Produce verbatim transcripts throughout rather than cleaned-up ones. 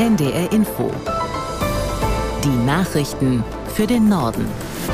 N D R Info. Die Nachrichten für den Norden.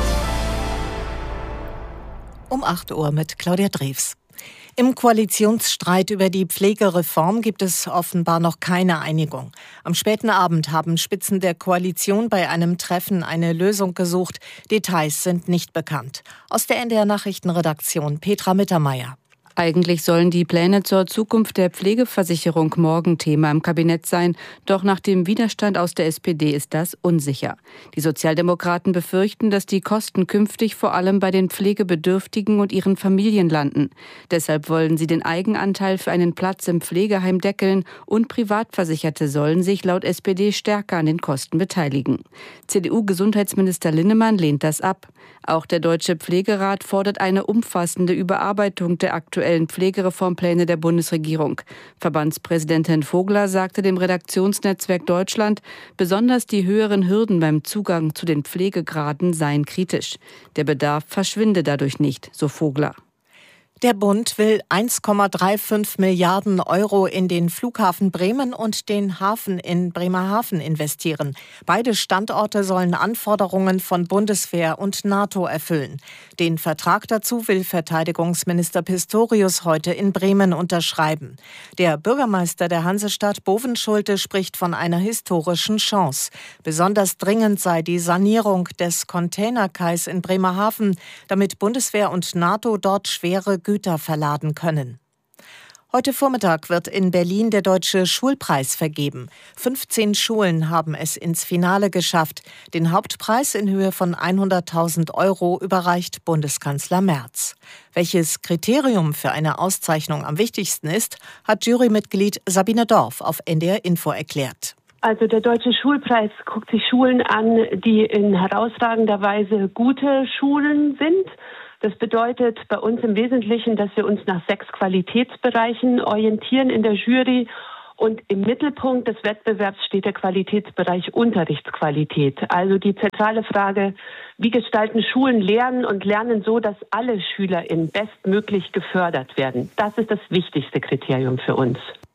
Um acht Uhr mit Claudia Drews. Im Koalitionsstreit über die Pflegereform gibt es offenbar noch keine Einigung. Am späten Abend haben Spitzen der Koalition bei einem Treffen eine Lösung gesucht. Details sind nicht bekannt. Aus der N D R Nachrichtenredaktion Petra Mittermeier. Eigentlich sollen die Pläne zur Zukunft der Pflegeversicherung morgen Thema im Kabinett sein. Doch nach dem Widerstand aus der S P D ist das unsicher. Die Sozialdemokraten befürchten, dass die Kosten künftig vor allem bei den Pflegebedürftigen und ihren Familien landen. Deshalb wollen sie den Eigenanteil für einen Platz im Pflegeheim deckeln und Privatversicherte sollen sich laut S P D stärker an den Kosten beteiligen. C D U-Gesundheitsminister Linnemann lehnt das ab. Auch der Deutsche Pflegerat fordert eine umfassende Überarbeitung der aktuellen Pflegereformpläne der Bundesregierung. Verbandspräsidentin Vogler sagte dem Redaktionsnetzwerk Deutschland, besonders die höheren Hürden beim Zugang zu den Pflegegraden seien kritisch. Der Bedarf verschwinde dadurch nicht, so Vogler. Der Bund will eins Komma fünfunddreißig Milliarden Euro in den Flughafen Bremen und den Hafen in Bremerhaven investieren. Beide Standorte sollen Anforderungen von Bundeswehr und NATO erfüllen. Den Vertrag dazu will Verteidigungsminister Pistorius heute in Bremen unterschreiben. Der Bürgermeister der Hansestadt Bovenschulte spricht von einer historischen Chance. Besonders dringend sei die Sanierung des Containerkais in Bremerhaven, damit Bundeswehr und NATO dort schwere Güter verladen können. Heute Vormittag wird in Berlin der Deutsche Schulpreis vergeben. fünfzehn Schulen haben es ins Finale geschafft. Den Hauptpreis in Höhe von hunderttausend Euro überreicht Bundeskanzler Merz. Welches Kriterium für eine Auszeichnung am wichtigsten ist, hat Jurymitglied Sabine Dorf auf N D R Info erklärt. Also der Deutsche Schulpreis guckt sich Schulen an, die in herausragender Weise gute Schulen sind. Das bedeutet bei uns im Wesentlichen, dass wir uns nach sechs Qualitätsbereichen orientieren in der Jury. Und im Mittelpunkt des Wettbewerbs steht der Qualitätsbereich Unterrichtsqualität. Also die zentrale Frage, wie gestalten Schulen Lernen und Lernen so, dass alle SchülerInnen bestmöglich gefördert werden. Das ist das wichtigste Kriterium für uns.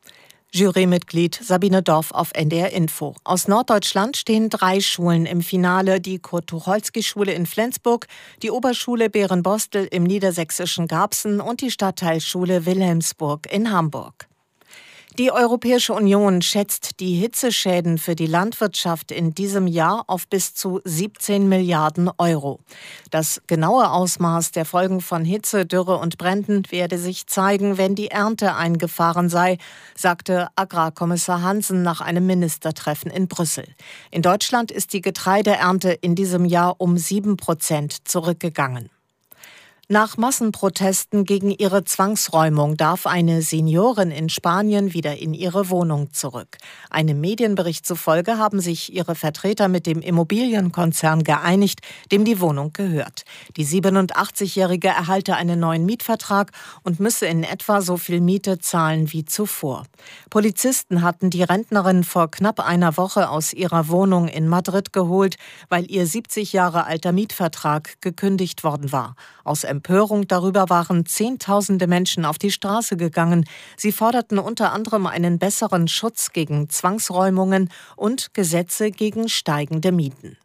Jurymitglied Sabine Dorf auf N D R Info. Aus Norddeutschland stehen drei Schulen im Finale. Die Kurt-Tucholsky-Schule in Flensburg, die Oberschule Bärenbostel im niedersächsischen Garbsen und die Stadtteilschule Wilhelmsburg in Hamburg. Die Europäische Union schätzt die Hitzeschäden für die Landwirtschaft in diesem Jahr auf bis zu siebzehn Milliarden Euro. Das genaue Ausmaß der Folgen von Hitze, Dürre und Bränden werde sich zeigen, wenn die Ernte eingefahren sei, sagte Agrarkommissar Hansen nach einem Ministertreffen in Brüssel. In Deutschland ist die Getreideernte in diesem Jahr um sieben Prozent zurückgegangen. Nach Massenprotesten gegen ihre Zwangsräumung darf eine Seniorin in Spanien wieder in ihre Wohnung zurück. Einem Medienbericht zufolge haben sich ihre Vertreter mit dem Immobilienkonzern geeinigt, dem die Wohnung gehört. Die siebenundachtzigjährige erhalte einen neuen Mietvertrag und müsse in etwa so viel Miete zahlen wie zuvor. Polizisten hatten die Rentnerin vor knapp einer Woche aus ihrer Wohnung in Madrid geholt, weil ihr siebzig Jahre alter Mietvertrag gekündigt worden war. Aus Empörung darüber waren Zehntausende Menschen auf die Straße gegangen. Sie forderten unter anderem einen besseren Schutz gegen Zwangsräumungen und Gesetze gegen steigende Mieten.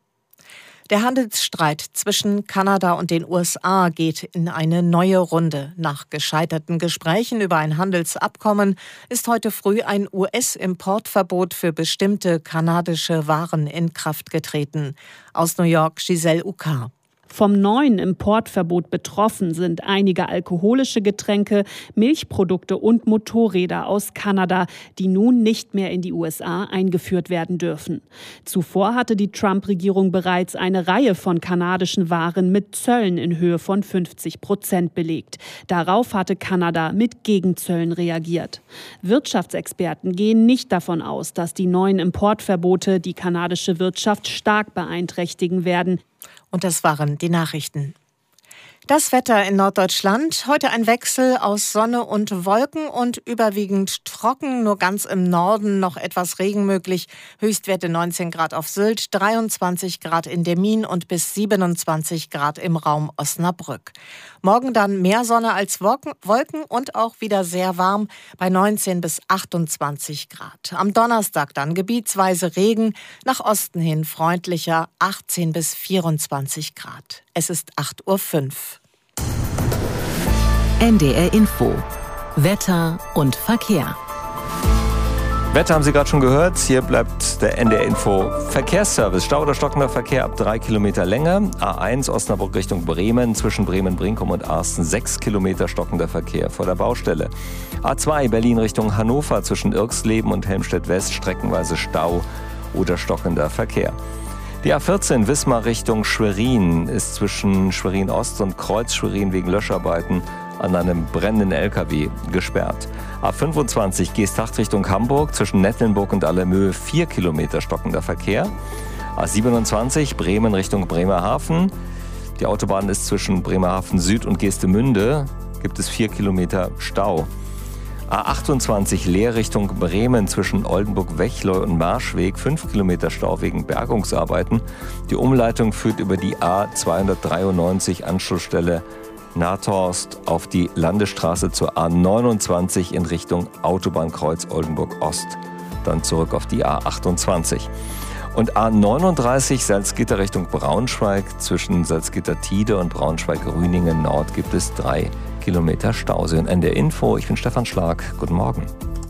Der Handelsstreit zwischen Kanada und den U S A geht in eine neue Runde. Nach gescheiterten Gesprächen über ein Handelsabkommen ist heute früh ein U S-Importverbot für bestimmte kanadische Waren in Kraft getreten. Aus New York Giselle Ucar. Vom neuen Importverbot betroffen sind einige alkoholische Getränke, Milchprodukte und Motorräder aus Kanada, die nun nicht mehr in die U S A eingeführt werden dürfen. Zuvor hatte die Trump-Regierung bereits eine Reihe von kanadischen Waren mit Zöllen in Höhe von fünfzig Prozent belegt. Darauf hatte Kanada mit Gegenzöllen reagiert. Wirtschaftsexperten gehen nicht davon aus, dass die neuen Importverbote die kanadische Wirtschaft stark beeinträchtigen werden. Und das waren die Nachrichten. Das Wetter in Norddeutschland. Heute ein Wechsel aus Sonne und Wolken und überwiegend trocken. Nur ganz im Norden noch etwas Regen möglich. Höchstwerte neunzehn Grad auf Sylt, dreiundzwanzig Grad in Demmin und bis siebenundzwanzig Grad im Raum Osnabrück. Morgen dann mehr Sonne als Wolken und auch wieder sehr warm bei neunzehn bis achtundzwanzig Grad. Am Donnerstag dann gebietsweise Regen, nach Osten hin freundlicher, achtzehn bis vierundzwanzig Grad. Es ist acht Uhr fünf. N D R Info. Wetter und Verkehr. Wetter haben Sie gerade schon gehört. Hier bleibt der N D R Info Verkehrsservice. Stau oder stockender Verkehr ab drei Kilometer Länge. A eins Osnabrück Richtung Bremen zwischen Bremen-Brinkum und Arsten sechs Kilometer stockender Verkehr vor der Baustelle. A zwei Berlin Richtung Hannover zwischen Irxleben und Helmstedt-West streckenweise Stau oder stockender Verkehr. Die A vierzehn Wismar Richtung Schwerin ist zwischen Schwerin-Ost und Kreuz-Schwerin wegen Löscharbeiten an einem brennenden L K W gesperrt. A fünfundzwanzig Geesthacht Richtung Hamburg zwischen Nettlenburg und Allermöhe vier Kilometer stockender Verkehr. A siebenundzwanzig Bremen Richtung Bremerhaven. Die Autobahn ist zwischen Bremerhaven Süd und Geestemünde. Gibt es vier Kilometer Stau. A achtundzwanzig Leer Richtung Bremen zwischen Oldenburg-Wechleu und Marschweg, fünf Kilometer Stau wegen Bergungsarbeiten. Die Umleitung führt über die A zweihundertdreiundneunzig Anschlussstelle Nathorst auf die Landesstraße zur A neunundzwanzig in Richtung Autobahnkreuz Oldenburg-Ost. Dann zurück auf die A achtundzwanzig. Und A neununddreißig Salzgitter Richtung Braunschweig zwischen Salzgitter-Tide und Braunschweig-Rüningen Nord gibt es drei Kilometer Stau. Sie hören N D R Info, ich bin Stefan Schlag. Guten Morgen.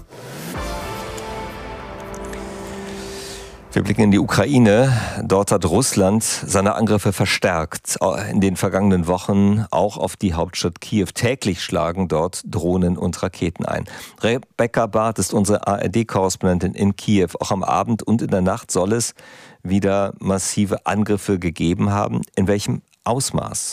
Wir blicken in die Ukraine. Dort hat Russland seine Angriffe verstärkt. In den vergangenen Wochen auch auf die Hauptstadt Kiew. Täglich schlagen dort Drohnen und Raketen ein. Rebecca Barth ist unsere A R D-Korrespondentin in Kiew. Auch am Abend und in der Nacht soll es wieder massive Angriffe gegeben haben. In welchem Ausmaß?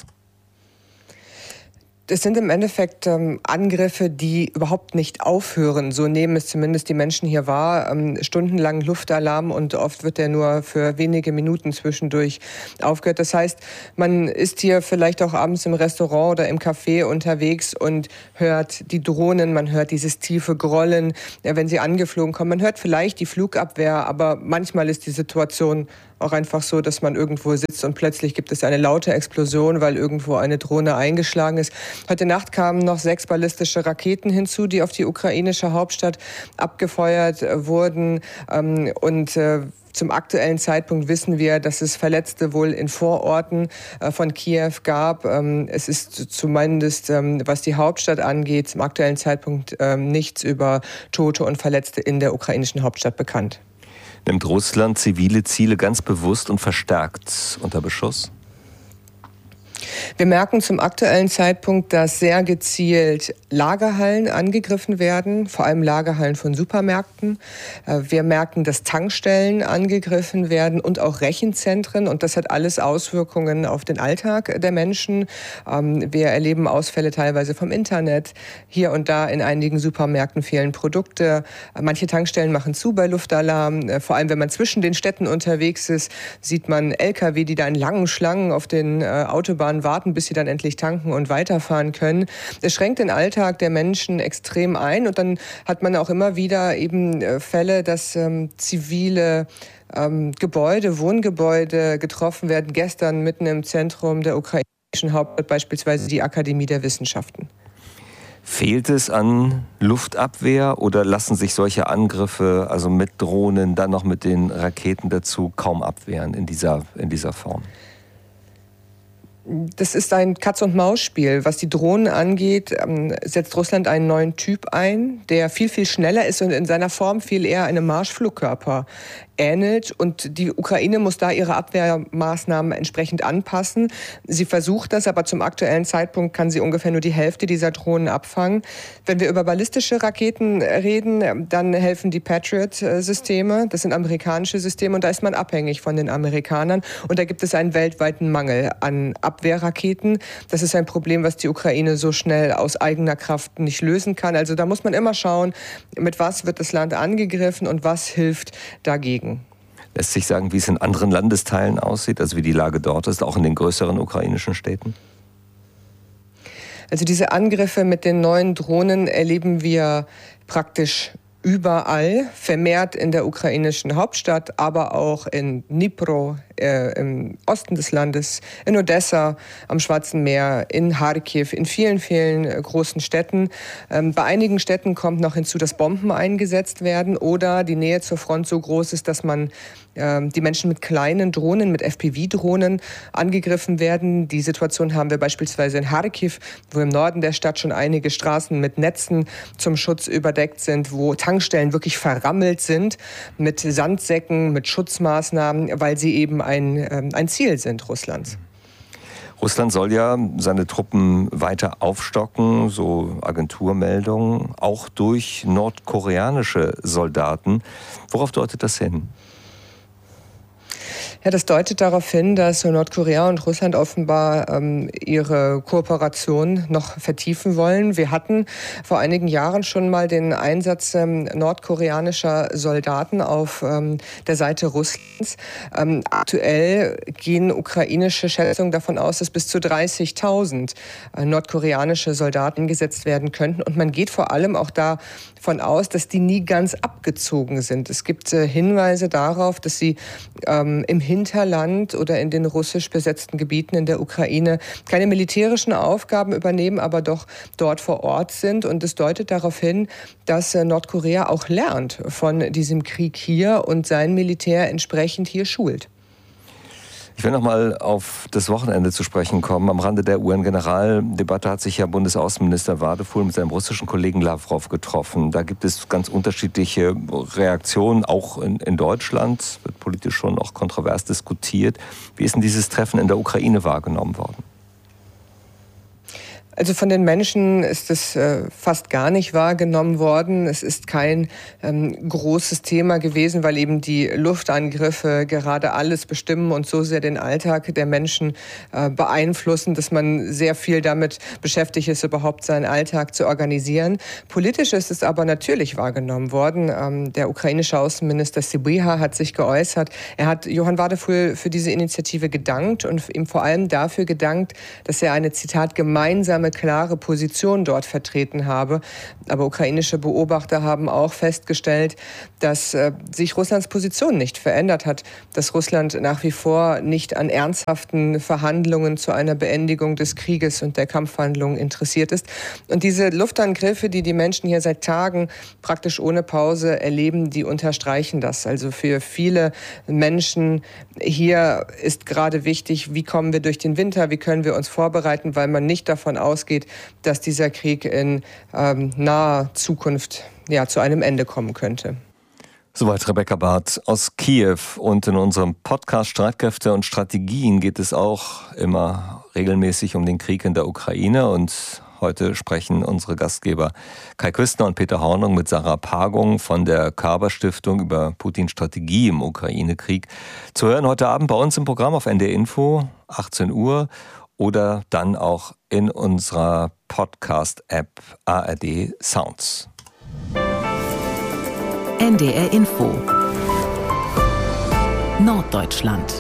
Es sind im Endeffekt ähm, Angriffe, die überhaupt nicht aufhören. So nehmen es zumindest die Menschen hier wahr. Ähm, stundenlang Luftalarm und oft wird der nur für wenige Minuten zwischendurch aufgehört. Das heißt, man ist hier vielleicht auch abends im Restaurant oder im Café unterwegs und hört die Drohnen, man hört dieses tiefe Grollen, ja, wenn sie angeflogen kommen. Man hört vielleicht die Flugabwehr, aber manchmal ist die Situation auch einfach so, dass man irgendwo sitzt und plötzlich gibt es eine laute Explosion, weil irgendwo eine Drohne eingeschlagen ist. Heute Nacht kamen noch sechs ballistische Raketen hinzu, die auf die ukrainische Hauptstadt abgefeuert wurden. Und zum aktuellen Zeitpunkt wissen wir, dass es Verletzte wohl in Vororten von Kiew gab. Es ist zumindest, was die Hauptstadt angeht, zum aktuellen Zeitpunkt nichts über Tote und Verletzte in der ukrainischen Hauptstadt bekannt. Nimmt Russland zivile Ziele ganz bewusst und verstärkt unter Beschuss? Wir merken zum aktuellen Zeitpunkt, dass sehr gezielt Lagerhallen angegriffen werden, vor allem Lagerhallen von Supermärkten. Wir merken, dass Tankstellen angegriffen werden und auch Rechenzentren. Und das hat alles Auswirkungen auf den Alltag der Menschen. Wir erleben Ausfälle teilweise vom Internet. Hier und da in einigen Supermärkten fehlen Produkte. Manche Tankstellen machen zu bei Luftalarm. Vor allem, wenn man zwischen den Städten unterwegs ist, sieht man L K W, die da in langen Schlangen auf den Autobahnen warten, bis sie dann endlich tanken und weiterfahren können. Es schränkt den Alltag der Menschen extrem ein und dann hat man auch immer wieder eben Fälle, dass ähm, zivile ähm, Gebäude, Wohngebäude getroffen werden. Gestern mitten im Zentrum der ukrainischen Hauptstadt beispielsweise die Akademie der Wissenschaften. Fehlt es an Luftabwehr oder lassen sich solche Angriffe, also mit Drohnen, dann noch mit den Raketen dazu, kaum abwehren in dieser, in dieser Form? Das ist ein Katz-und-Maus-Spiel. Was die Drohnen angeht, setzt Russland einen neuen Typ ein, der viel, viel schneller ist und in seiner Form viel eher einem Marschflugkörper ähnelt. Und die Ukraine muss da ihre Abwehrmaßnahmen entsprechend anpassen. Sie versucht das, aber zum aktuellen Zeitpunkt kann sie ungefähr nur die Hälfte dieser Drohnen abfangen. Wenn wir über ballistische Raketen reden, dann helfen die Patriot-Systeme. Das sind amerikanische Systeme und da ist man abhängig von den Amerikanern. Und da gibt es einen weltweiten Mangel an Abwehrraketen. Das ist ein Problem, was die Ukraine so schnell aus eigener Kraft nicht lösen kann. Also da muss man immer schauen, mit was wird das Land angegriffen und was hilft dagegen. Lässt sich sagen, wie es in anderen Landesteilen aussieht, also wie die Lage dort ist, auch in den größeren ukrainischen Städten? Also diese Angriffe mit den neuen Drohnen erleben wir praktisch überall, vermehrt in der ukrainischen Hauptstadt, aber auch in Dnipro, äh, im Osten des Landes, in Odessa, am Schwarzen Meer, in Kharkiv, in vielen, vielen äh, großen Städten. Ähm, bei einigen Städten kommt noch hinzu, dass Bomben eingesetzt werden oder die Nähe zur Front so groß ist, dass man äh, die Menschen mit kleinen Drohnen, mit F P V-Drohnen angegriffen werden. Die Situation haben wir beispielsweise in Kharkiv, wo im Norden der Stadt schon einige Straßen mit Netzen zum Schutz überdeckt sind, wo Tankstellen wirklich verrammelt sind mit Sandsäcken, mit Schutzmaßnahmen, weil sie eben ein, äh, ein Ziel sind Russlands. Russland soll ja seine Truppen weiter aufstocken, so Agenturmeldungen, auch durch nordkoreanische Soldaten. Worauf deutet das hin? Ja, das deutet darauf hin, dass Nordkorea und Russland offenbar ähm, ihre Kooperation noch vertiefen wollen. Wir hatten vor einigen Jahren schon mal den Einsatz ähm, nordkoreanischer Soldaten auf ähm, der Seite Russlands. Ähm, aktuell gehen ukrainische Schätzungen davon aus, dass bis zu dreißigtausend äh, nordkoreanische Soldaten eingesetzt werden könnten. Und man geht vor allem auch davon aus, dass die nie ganz abgezogen sind. Es gibt äh, Hinweise darauf, dass sie ähm, im Hinterland oder in den russisch besetzten Gebieten in der Ukraine keine militärischen Aufgaben übernehmen, aber doch dort vor Ort sind. Und es deutet darauf hin, dass Nordkorea auch lernt von diesem Krieg hier und sein Militär entsprechend hier schult. Ich will noch mal auf das Wochenende zu sprechen kommen. Am Rande der U N-Generaldebatte hat sich ja Bundesaußenminister Wadefuhl mit seinem russischen Kollegen Lawrow getroffen. Da gibt es ganz unterschiedliche Reaktionen, auch in, in Deutschland. Es wird politisch schon auch kontrovers diskutiert. Wie ist denn dieses Treffen in der Ukraine wahrgenommen worden? Also von den Menschen ist es äh, fast gar nicht wahrgenommen worden. Es ist kein ähm, großes Thema gewesen, weil eben die Luftangriffe gerade alles bestimmen und so sehr den Alltag der Menschen äh, beeinflussen, dass man sehr viel damit beschäftigt ist, überhaupt seinen Alltag zu organisieren. Politisch ist es aber natürlich wahrgenommen worden. Ähm, der ukrainische Außenminister Sybiha hat sich geäußert. Er hat Johann Wadefuhl für diese Initiative gedankt und ihm vor allem dafür gedankt, dass er eine, Zitat, gemeinsame klare Position dort vertreten habe. Aber ukrainische Beobachter haben auch festgestellt, dass äh, sich Russlands Position nicht verändert hat, dass Russland nach wie vor nicht an ernsthaften Verhandlungen zu einer Beendigung des Krieges und der Kampfhandlungen interessiert ist. Und diese Luftangriffe, die die Menschen hier seit Tagen praktisch ohne Pause erleben, die unterstreichen das. Also für viele Menschen hier ist gerade wichtig, wie kommen wir durch den Winter, wie können wir uns vorbereiten, weil man nicht davon ausgeht, dass dieser Krieg in ähm, naher Zukunft ja, zu einem Ende kommen könnte. Soweit Rebecca Barth aus Kiew. Und in unserem Podcast Streitkräfte und Strategien geht es auch immer regelmäßig um den Krieg in der Ukraine. Und heute sprechen unsere Gastgeber Kai Küstner und Peter Hornung mit Sarah Pagung von der Körber-Stiftung über Putins Strategie im Ukraine-Krieg. Zu hören heute Abend bei uns im Programm auf N D R Info, achtzehn Uhr. Oder dann auch in unserer Podcast-App A R D Sounds. N D R Info Norddeutschland.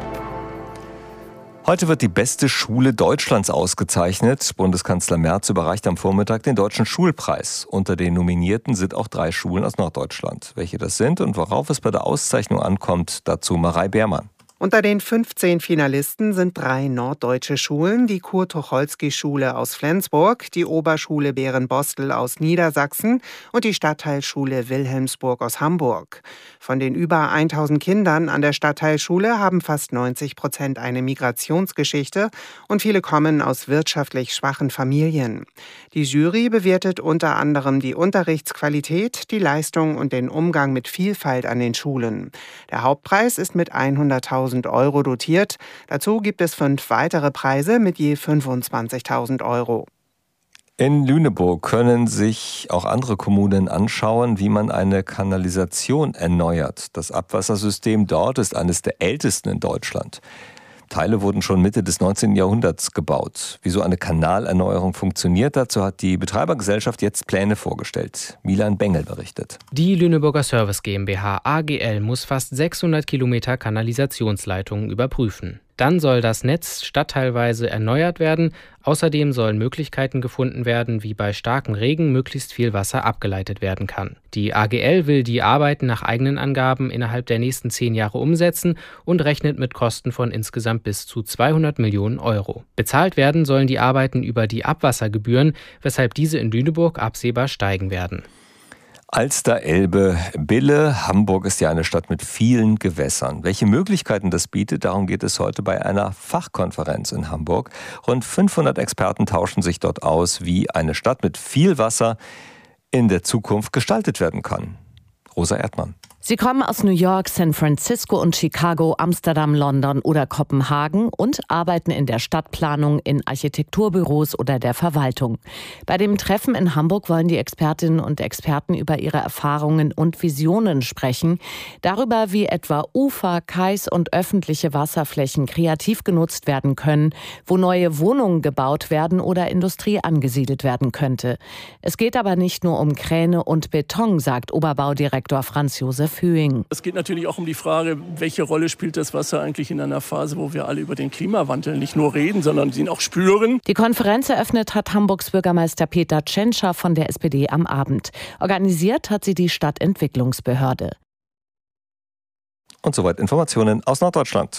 Heute wird die beste Schule Deutschlands ausgezeichnet. Bundeskanzler Merz überreicht am Vormittag den Deutschen Schulpreis. Unter den Nominierten sind auch drei Schulen aus Norddeutschland. Welche das sind und worauf es bei der Auszeichnung ankommt, dazu Marei Beermann. Unter den fünfzehn Finalisten sind drei norddeutsche Schulen, die Kurt-Tucholsky-Schule aus Flensburg, die Oberschule Bärenbostel aus Niedersachsen und die Stadtteilschule Wilhelmsburg aus Hamburg. Von den über tausend Kindern an der Stadtteilschule haben fast neunzig Prozent eine Migrationsgeschichte und viele kommen aus wirtschaftlich schwachen Familien. Die Jury bewertet unter anderem die Unterrichtsqualität, die Leistung und den Umgang mit Vielfalt an den Schulen. Der Hauptpreis ist mit hunderttausend Euro dotiert. Dazu gibt es fünf weitere Preise mit je fünfundzwanzigtausend Euro. In Lüneburg können sich auch andere Kommunen anschauen, wie man eine Kanalisation erneuert. Das Abwassersystem dort ist eines der ältesten in Deutschland. Teile wurden schon Mitte des neunzehnten Jahrhunderts gebaut. Wie so eine Kanalerneuerung funktioniert, dazu hat die Betreibergesellschaft jetzt Pläne vorgestellt. Milan Bengel berichtet. Die Lüneburger Service GmbH A G L muss fast sechshundert Kilometer Kanalisationsleitungen überprüfen. Dann soll das Netz stadtteilweise erneuert werden. Außerdem sollen Möglichkeiten gefunden werden, wie bei starkem Regen möglichst viel Wasser abgeleitet werden kann. Die A G L will die Arbeiten nach eigenen Angaben innerhalb der nächsten zehn Jahre umsetzen und rechnet mit Kosten von insgesamt bis zu zweihundert Millionen Euro. Bezahlt werden sollen die Arbeiten über die Abwassergebühren, weshalb diese in Lüneburg absehbar steigen werden. Alster, Elbe, Bille. Hamburg ist ja eine Stadt mit vielen Gewässern. Welche Möglichkeiten das bietet, darum geht es heute bei einer Fachkonferenz in Hamburg. Rund fünfhundert Experten tauschen sich dort aus, wie eine Stadt mit viel Wasser in der Zukunft gestaltet werden kann. Rosa Erdmann. Sie kommen aus New York, San Francisco und Chicago, Amsterdam, London oder Kopenhagen und arbeiten in der Stadtplanung, in Architekturbüros oder der Verwaltung. Bei dem Treffen in Hamburg wollen die Expertinnen und Experten über ihre Erfahrungen und Visionen sprechen, darüber, wie etwa Ufer, Kais und öffentliche Wasserflächen kreativ genutzt werden können, wo neue Wohnungen gebaut werden oder Industrie angesiedelt werden könnte. Es geht aber nicht nur um Kräne und Beton, sagt Oberbaudirektor Franz Josef Hüing. Es geht natürlich auch um die Frage, welche Rolle spielt das Wasser eigentlich in einer Phase, wo wir alle über den Klimawandel nicht nur reden, sondern ihn auch spüren. Die Konferenz eröffnet hat Hamburgs Bürgermeister Peter Tschentscher von der S P D am Abend. Organisiert hat sie die Stadtentwicklungsbehörde. Und soweit Informationen aus Norddeutschland.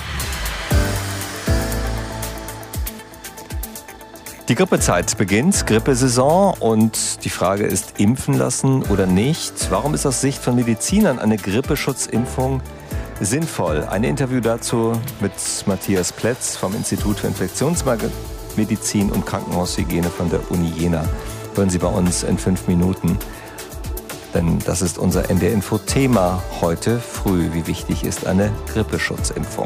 Die Grippezeit beginnt, Grippesaison, und die Frage ist, impfen lassen oder nicht? Warum ist aus Sicht von Medizinern eine Grippeschutzimpfung sinnvoll? Ein Interview dazu mit Matthias Plätz vom Institut für Infektionsmedizin und Krankenhaushygiene von der Uni Jena. Hören Sie bei uns in fünf Minuten. Denn das ist unser N D R Info-Thema heute früh. Wie wichtig ist eine Grippeschutzimpfung?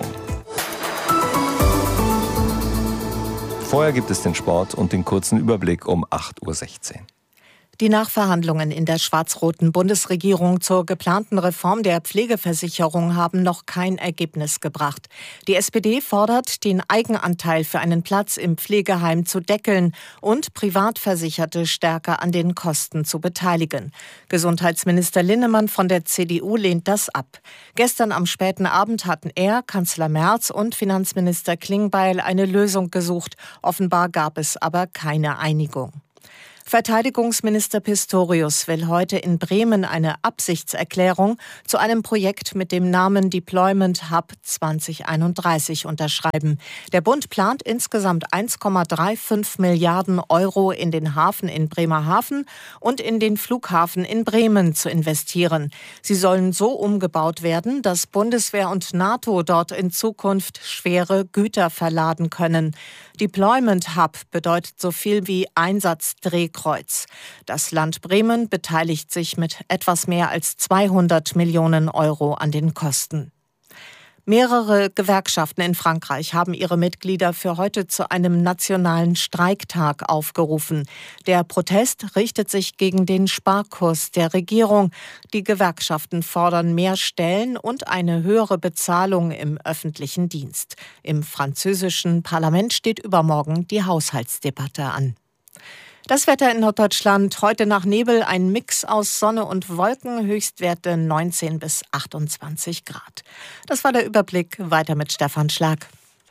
Vorher gibt es den Sport und den kurzen Überblick um acht Uhr sechzehn. Die Nachverhandlungen in der schwarz-roten Bundesregierung zur geplanten Reform der Pflegeversicherung haben noch kein Ergebnis gebracht. Die S P D fordert, den Eigenanteil für einen Platz im Pflegeheim zu deckeln und Privatversicherte stärker an den Kosten zu beteiligen. Gesundheitsminister Linnemann von der C D U lehnt das ab. Gestern am späten Abend hatten er, Kanzler Merz und Finanzminister Klingbeil eine Lösung gesucht. Offenbar gab es aber keine Einigung. Verteidigungsminister Pistorius will heute in Bremen eine Absichtserklärung zu einem Projekt mit dem Namen Deployment Hub zwanzig einunddreißig unterschreiben. Der Bund plant insgesamt eins Komma fünfunddreißig Milliarden Euro in den Hafen in Bremerhaven und in den Flughafen in Bremen zu investieren. Sie sollen so umgebaut werden, dass Bundeswehr und NATO dort in Zukunft schwere Güter verladen können. Deployment Hub bedeutet so viel wie Einsatzdrehkreuz. Das Land Bremen beteiligt sich mit etwas mehr als zweihundert Millionen Euro an den Kosten. Mehrere Gewerkschaften in Frankreich haben ihre Mitglieder für heute zu einem nationalen Streiktag aufgerufen. Der Protest richtet sich gegen den Sparkurs der Regierung. Die Gewerkschaften fordern mehr Stellen und eine höhere Bezahlung im öffentlichen Dienst. Im französischen Parlament steht übermorgen die Haushaltsdebatte an. Das Wetter in Norddeutschland, heute nach Nebel ein Mix aus Sonne und Wolken, Höchstwerte neunzehn bis achtundzwanzig Grad. Das war der Überblick, weiter mit Stefan Schlag.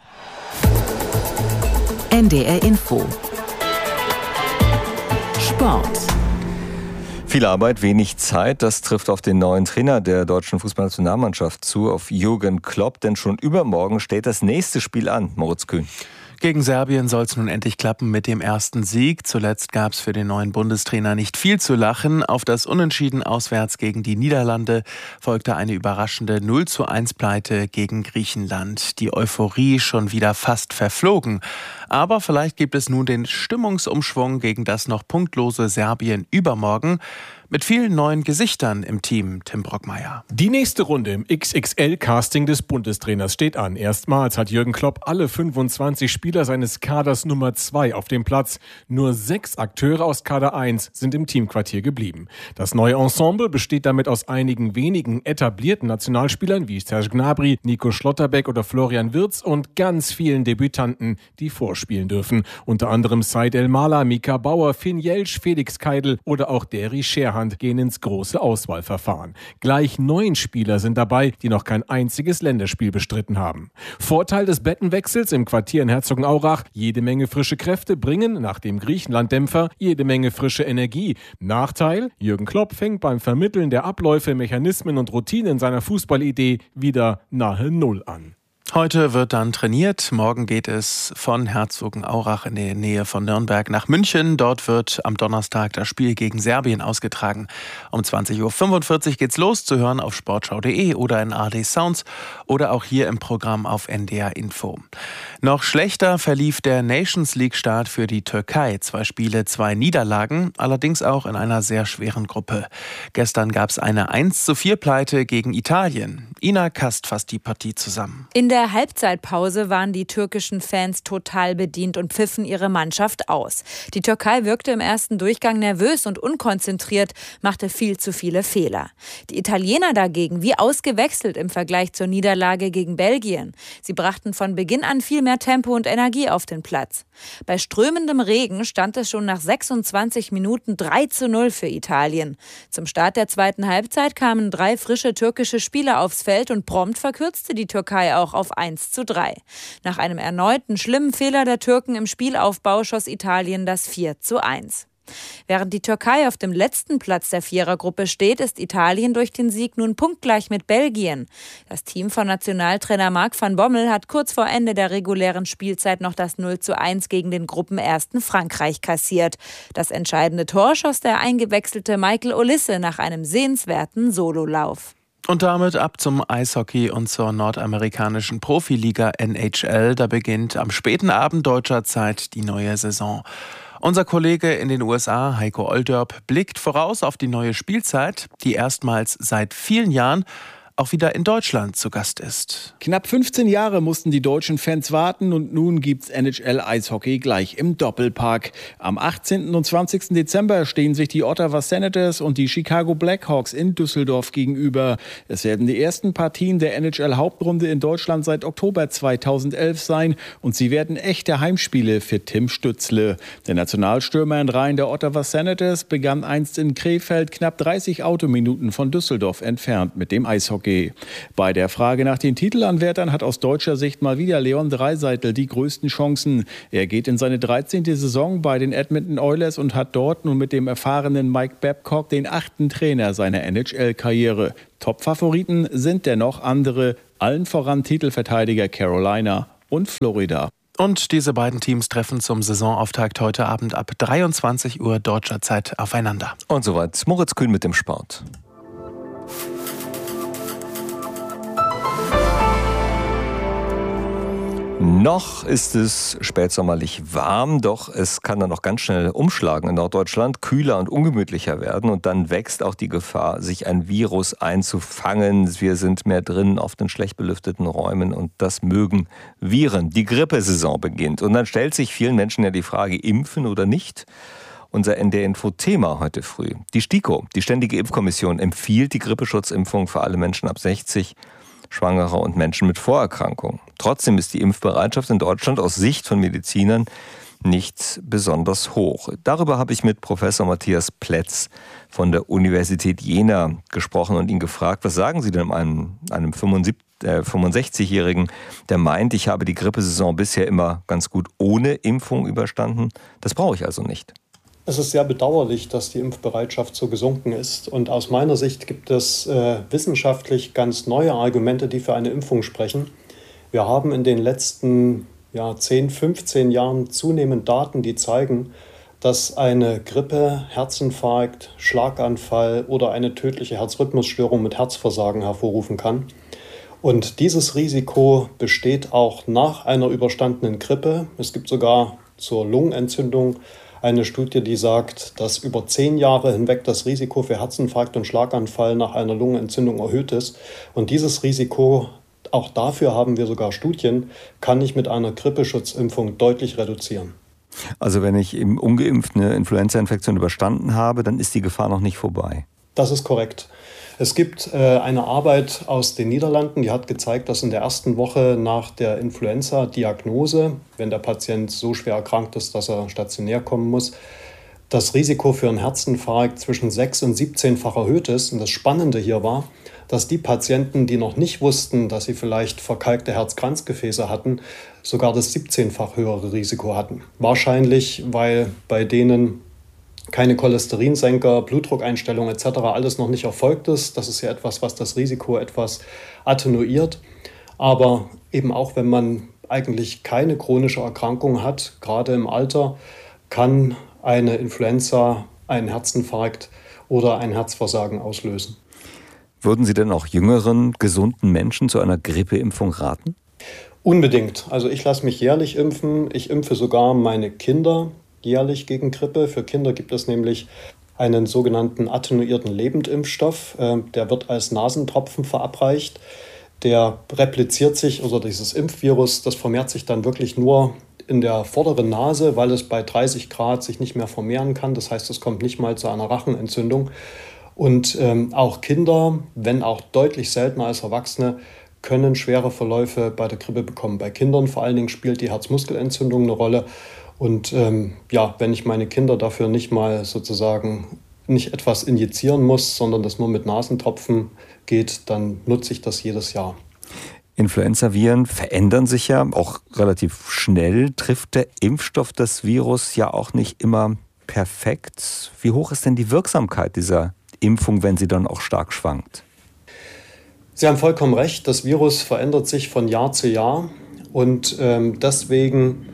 N D R Info. Sport. Viel Arbeit, wenig Zeit, das trifft auf den neuen Trainer der deutschen Fußballnationalmannschaft zu, auf Jürgen Klopp, denn schon übermorgen steht das nächste Spiel an, Moritz Kühn. Gegen Serbien soll es nun endlich klappen mit dem ersten Sieg. Zuletzt gab es für den neuen Bundestrainer nicht viel zu lachen. Auf das Unentschieden auswärts gegen die Niederlande folgte eine überraschende null zu eins Pleite gegen Griechenland. Die Euphorie schon wieder fast verflogen. Aber vielleicht gibt es nun den Stimmungsumschwung gegen das noch punktlose Serbien übermorgen. Mit vielen neuen Gesichtern im Team, Tim Brockmeier. Die nächste Runde im X X L-Casting des Bundestrainers steht an. Erstmals hat Jürgen Klopp alle fünfundzwanzig Spieler seines Kaders Nummer zwei auf dem Platz. Nur sechs Akteure aus Kader eins sind im Teamquartier geblieben. Das neue Ensemble besteht damit aus einigen wenigen etablierten Nationalspielern wie Serge Gnabry, Nico Schlotterbeck oder Florian Wirtz und ganz vielen Debütanten, die vorspielen dürfen. Unter anderem Said El Mala, Mika Bauer, Finn Jelsch, Felix Keidel oder auch Deri Scherhan, Deutschland gehen ins große Auswahlverfahren. Gleich neun Spieler sind dabei, die noch kein einziges Länderspiel bestritten haben. Vorteil des Bettenwechsels im Quartier in Herzogenaurach: jede Menge frische Kräfte bringen nach dem Griechenland-Dämpfer jede Menge frische Energie. Nachteil: Jürgen Klopp fängt beim Vermitteln der Abläufe, Mechanismen und Routinen seiner Fußballidee wieder nahe Null an. Heute wird dann trainiert. Morgen geht es von Herzogenaurach in der Nähe von Nürnberg nach München. Dort wird am Donnerstag das Spiel gegen Serbien ausgetragen. Um zwanzig Uhr fünfundvierzig geht's los, zu hören auf sportschau punkt de oder in A R D Sounds oder auch hier im Programm auf N D R Info. Noch schlechter verlief der Nations League Start für die Türkei. Zwei Spiele, zwei Niederlagen, allerdings auch in einer sehr schweren Gruppe. Gestern gab's eine eins zu vier Pleite gegen Italien. Ina Kast fasst die Partie zusammen. In der Halbzeitpause waren die türkischen Fans total bedient und pfiffen ihre Mannschaft aus. Die Türkei wirkte im ersten Durchgang nervös und unkonzentriert, machte viel zu viele Fehler. Die Italiener dagegen wie ausgewechselt im Vergleich zur Niederlage gegen Belgien. Sie brachten von Beginn an viel mehr Tempo und Energie auf den Platz. Bei strömendem Regen stand es schon nach sechsundzwanzig Minuten drei zu null für Italien. Zum Start der zweiten Halbzeit kamen drei frische türkische Spieler aufs Feld und prompt verkürzte die Türkei auch auf eins zu drei. Nach einem erneuten schlimmen Fehler der Türken im Spielaufbau schoss Italien das vier zu eins. Während die Türkei auf dem letzten Platz der Vierergruppe steht, ist Italien durch den Sieg nun punktgleich mit Belgien. Das Team von Nationaltrainer Marc van Bommel hat kurz vor Ende der regulären Spielzeit noch das null zu eins gegen den Gruppenersten Frankreich kassiert. Das entscheidende Tor schoss der eingewechselte Michael Olise nach einem sehenswerten Sololauf. Und damit ab zum Eishockey und zur nordamerikanischen Profiliga N H L. Da beginnt am späten Abend deutscher Zeit die neue Saison. Unser Kollege in den U S A, Heiko Olderb, blickt voraus auf die neue Spielzeit, die erstmals seit vielen Jahren auch wieder in Deutschland zu Gast ist. Knapp fünfzehn Jahre mussten die deutschen Fans warten und nun gibt's N H L-Eishockey gleich im Doppelpack. Am achtzehnten und zwanzigsten Dezember stehen sich die Ottawa Senators und die Chicago Blackhawks in Düsseldorf gegenüber. Es werden die ersten Partien der N H L-Hauptrunde in Deutschland seit Oktober zweitausendelf sein und sie werden echte Heimspiele für Tim Stützle. Der Nationalstürmer in Reihen der Ottawa Senators begann einst in Krefeld, knapp dreißig Autominuten von Düsseldorf entfernt, mit dem Eishockey. Bei der Frage nach den Titelanwärtern hat aus deutscher Sicht mal wieder Leon Draisaitl die größten Chancen. Er geht in seine dreizehnte Saison bei den Edmonton Oilers und hat dort nun mit dem erfahrenen Mike Babcock den achten Trainer seiner N H L-Karriere. Top-Favoriten sind dennoch andere, allen voran Titelverteidiger Carolina und Florida. Und diese beiden Teams treffen zum Saisonauftakt heute Abend ab dreiundzwanzig Uhr deutscher Zeit aufeinander. Und soweit Moritz Kühn mit dem Sport. Noch ist es spätsommerlich warm, doch es kann dann noch ganz schnell umschlagen in Norddeutschland, kühler und ungemütlicher werden und dann wächst auch die Gefahr, sich ein Virus einzufangen. Wir sind mehr drin auf den schlecht belüfteten Räumen und das mögen Viren. Die Grippesaison beginnt und dann stellt sich vielen Menschen ja die Frage, impfen oder nicht? Unser N D R-Info-Thema heute früh. Die STIKO, die Ständige Impfkommission, empfiehlt die Grippeschutzimpfung für alle Menschen ab sechzig, Schwangere und Menschen mit Vorerkrankungen. Trotzdem ist die Impfbereitschaft in Deutschland aus Sicht von Medizinern nicht besonders hoch. Darüber habe ich mit Professor Matthias Plätz von der Universität Jena gesprochen und ihn gefragt, was sagen Sie denn einem, einem fünfundsechzigjährigen, der meint, ich habe die Grippesaison bisher immer ganz gut ohne Impfung überstanden. Das brauche ich also nicht. Es ist sehr bedauerlich, dass die Impfbereitschaft so gesunken ist. Und aus meiner Sicht gibt es äh, wissenschaftlich ganz neue Argumente, die für eine Impfung sprechen. Wir haben in den letzten ja, zehn, fünfzehn Jahren zunehmend Daten, die zeigen, dass eine Grippe, Herzinfarkt, Schlaganfall oder eine tödliche Herzrhythmusstörung mit Herzversagen hervorrufen kann. Und dieses Risiko besteht auch nach einer überstandenen Grippe. Es gibt sogar zur Lungenentzündung eine Studie, die sagt, dass über zehn Jahre hinweg das Risiko für Herzinfarkt und Schlaganfall nach einer Lungenentzündung erhöht ist. Und dieses Risiko, auch dafür haben wir sogar Studien, kann ich mit einer Grippeschutzimpfung deutlich reduzieren. Also wenn ich eben ungeimpft eine Influenza-Infektion überstanden habe, dann ist die Gefahr noch nicht vorbei. Das ist korrekt. Es gibt äh, eine Arbeit aus den Niederlanden, die hat gezeigt, dass in der ersten Woche nach der Influenza-Diagnose, wenn der Patient so schwer erkrankt ist, dass er stationär kommen muss, das Risiko für einen Herzinfarkt zwischen sechs- und siebzehnfach erhöht ist. Und das Spannende hier war, dass die Patienten, die noch nicht wussten, dass sie vielleicht verkalkte Herzkranzgefäße hatten, sogar das siebzehnfach höhere Risiko hatten. Wahrscheinlich, weil bei denen keine Cholesterinsenker, Blutdruckeinstellung et cetera alles noch nicht erfolgt ist. Das ist ja etwas, was das Risiko etwas attenuiert. Aber eben auch, wenn man eigentlich keine chronische Erkrankung hat, gerade im Alter, kann eine Influenza einen Herzinfarkt oder ein Herzversagen auslösen. Würden Sie denn auch jüngeren, gesunden Menschen zu einer Grippeimpfung raten? Unbedingt. Also ich lasse mich jährlich impfen. Ich impfe sogar meine Kinder jährlich gegen Grippe. Für Kinder gibt es nämlich einen sogenannten attenuierten Lebendimpfstoff. Der wird als Nasentropfen verabreicht. Der repliziert sich, also dieses Impfvirus, das vermehrt sich dann wirklich nur in der vorderen Nase, weil es bei dreißig Grad sich nicht mehr vermehren kann. Das heißt, es kommt nicht mal zu einer Rachenentzündung. Und ähm, auch Kinder, wenn auch deutlich seltener als Erwachsene, können schwere Verläufe bei der Grippe bekommen. Bei Kindern vor allen Dingen spielt die Herzmuskelentzündung eine Rolle. Und ähm, ja, wenn ich meine Kinder dafür nicht mal sozusagen nicht etwas injizieren muss, sondern das nur mit Nasentropfen geht, dann nutze ich das jedes Jahr. Influenzaviren verändern sich ja auch relativ schnell. Trifft der Impfstoff das Virus ja auch nicht immer perfekt? Wie hoch ist denn die Wirksamkeit dieser Impfung, wenn sie dann auch stark schwankt? Sie haben vollkommen recht, das Virus verändert sich von Jahr zu Jahr und ähm, deswegen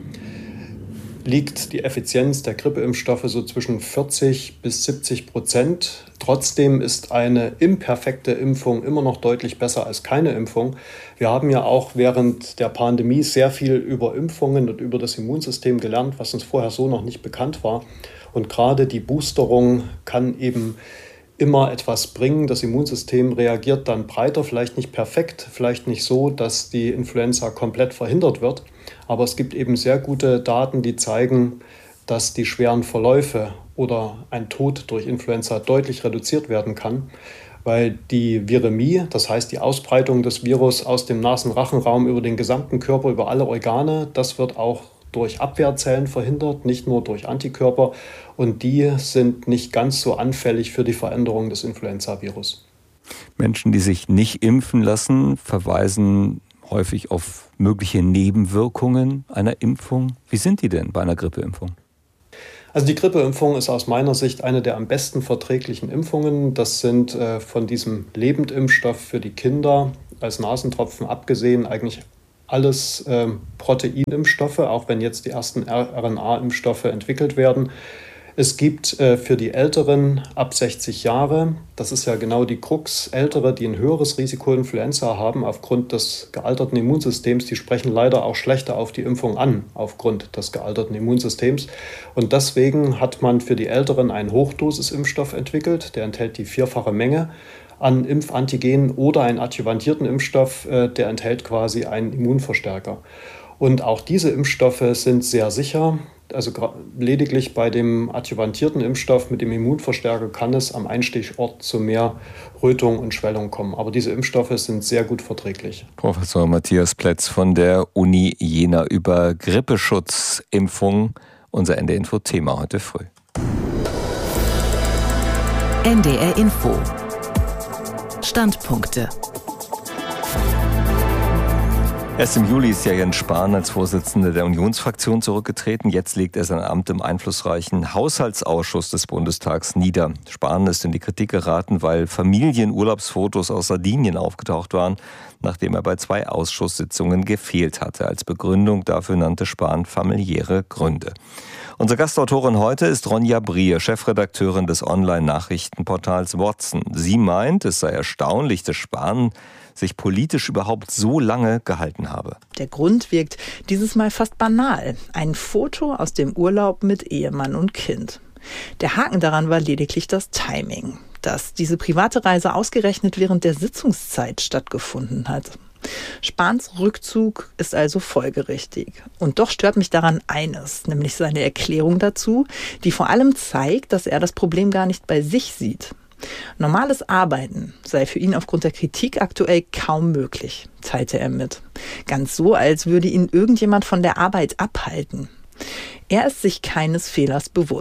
liegt die Effizienz der Grippeimpfstoffe so zwischen vierzig bis siebzig Prozent. Trotzdem ist eine imperfekte Impfung immer noch deutlich besser als keine Impfung. Wir haben ja auch während der Pandemie sehr viel über Impfungen und über das Immunsystem gelernt, was uns vorher so noch nicht bekannt war. Und gerade die Boosterung kann eben immer etwas bringen. Das Immunsystem reagiert dann breiter, vielleicht nicht perfekt, vielleicht nicht so, dass die Influenza komplett verhindert wird. Aber es gibt eben sehr gute Daten, die zeigen, dass die schweren Verläufe oder ein Tod durch Influenza deutlich reduziert werden kann, weil die Viremie, das heißt die Ausbreitung des Virus aus dem Nasen-Rachenraum über den gesamten Körper, über alle Organe, das wird auch durch Abwehrzellen verhindert, nicht nur durch Antikörper. Und die sind nicht ganz so anfällig für die Veränderung des Influenza-Virus. Menschen, die sich nicht impfen lassen, verweisen häufig auf mögliche Nebenwirkungen einer Impfung. Wie sind die denn bei einer Grippeimpfung? Also die Grippeimpfung ist aus meiner Sicht eine der am besten verträglichen Impfungen. Das sind äh, von diesem Lebendimpfstoff für die Kinder als Nasentropfen abgesehen eigentlich alles äh, Proteinimpfstoffe, auch wenn jetzt die ersten R N A-Impfstoffe entwickelt werden. Es gibt äh, für die Älteren ab sechzig Jahre, das ist ja genau die Krux, Ältere, die ein höheres Risiko Influenza haben aufgrund des gealterten Immunsystems, die sprechen leider auch schlechter auf die Impfung an, aufgrund des gealterten Immunsystems. Und deswegen hat man für die Älteren einen Hochdosisimpfstoff entwickelt, der enthält die vierfache Menge an Impfantigenen oder einen adjuvantierten Impfstoff, äh, der enthält quasi einen Immunverstärker. Und auch diese Impfstoffe sind sehr sicher. Also lediglich bei dem adjuvantierten Impfstoff mit dem Immunverstärker kann es am Einstichort zu mehr Rötung und Schwellung kommen. Aber diese Impfstoffe sind sehr gut verträglich. Professor Matthias Plätz von der Uni Jena über Grippeschutzimpfung. Unser N D R Info-Thema heute früh. N D R Info. Standpunkte. Erst im Juli ist ja Jens Spahn als Vorsitzender der Unionsfraktion zurückgetreten. Jetzt legt er sein Amt im einflussreichen Haushaltsausschuss des Bundestags nieder. Spahn ist in die Kritik geraten, weil Familienurlaubsfotos aus Sardinien aufgetaucht waren, nachdem er bei zwei Ausschusssitzungen gefehlt hatte. Als Begründung dafür nannte Spahn familiäre Gründe. Unsere Gastautorin heute ist Ronja Brier, Chefredakteurin des Online-Nachrichtenportals Watson. Sie meint, es sei erstaunlich, dass Spahn sich politisch überhaupt so lange gehalten habe. Der Grund wirkt dieses Mal fast banal. Ein Foto aus dem Urlaub mit Ehemann und Kind. Der Haken daran war lediglich das Timing, dass diese private Reise ausgerechnet während der Sitzungszeit stattgefunden hat. Spahns Rückzug ist also folgerichtig. Und doch stört mich daran eines, nämlich seine Erklärung dazu, die vor allem zeigt, dass er das Problem gar nicht bei sich sieht. Normales Arbeiten sei für ihn aufgrund der Kritik aktuell kaum möglich, teilte er mit. Ganz so, als würde ihn irgendjemand von der Arbeit abhalten. Er ist sich keines Fehlers bewusst.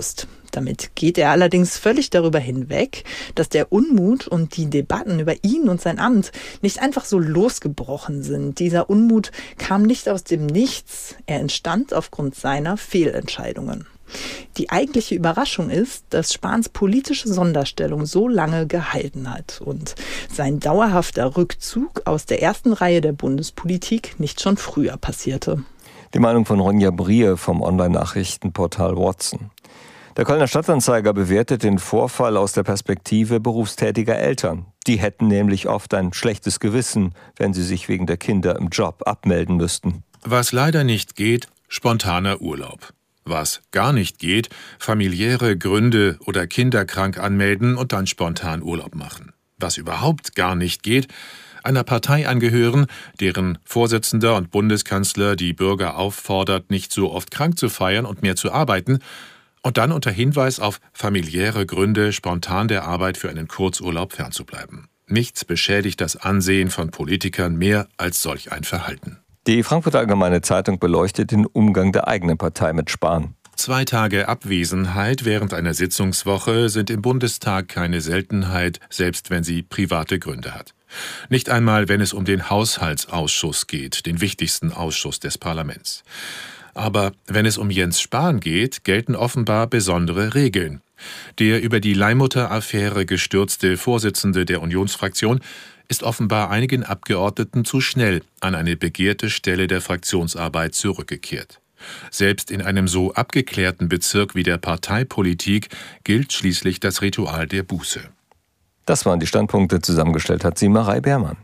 Damit geht er allerdings völlig darüber hinweg, dass der Unmut und die Debatten über ihn und sein Amt nicht einfach so losgebrochen sind. Dieser Unmut kam nicht aus dem Nichts, er entstand aufgrund seiner Fehlentscheidungen. Die eigentliche Überraschung ist, dass Spahns politische Sonderstellung so lange gehalten hat und sein dauerhafter Rückzug aus der ersten Reihe der Bundespolitik nicht schon früher passierte. Die Meinung von Ronja Brier vom Online-Nachrichtenportal Watson. Der Kölner Stadtanzeiger bewertet den Vorfall aus der Perspektive berufstätiger Eltern. Die hätten nämlich oft ein schlechtes Gewissen, wenn sie sich wegen der Kinder im Job abmelden müssten. Was leider nicht geht, spontaner Urlaub. Was gar nicht geht, familiäre Gründe oder Kinder krank anmelden und dann spontan Urlaub machen. Was überhaupt gar nicht geht, einer Partei angehören, deren Vorsitzender und Bundeskanzler die Bürger auffordert, nicht so oft krank zu feiern und mehr zu arbeiten, und dann unter Hinweis auf familiäre Gründe spontan der Arbeit für einen Kurzurlaub fernzubleiben. Nichts beschädigt das Ansehen von Politikern mehr als solch ein Verhalten. Die Frankfurter Allgemeine Zeitung beleuchtet den Umgang der eigenen Partei mit Spahn. Zwei Tage Abwesenheit während einer Sitzungswoche sind im Bundestag keine Seltenheit, selbst wenn sie private Gründe hat. Nicht einmal, wenn es um den Haushaltsausschuss geht, den wichtigsten Ausschuss des Parlaments. Aber wenn es um Jens Spahn geht, gelten offenbar besondere Regeln. Der über die Leihmutter-Affäre gestürzte Vorsitzende der Unionsfraktion ist offenbar einigen Abgeordneten zu schnell an eine begehrte Stelle der Fraktionsarbeit zurückgekehrt. Selbst in einem so abgeklärten Bezirk wie der Parteipolitik gilt schließlich das Ritual der Buße. Das waren die Standpunkte, zusammengestellt hat sie Marei Beermann.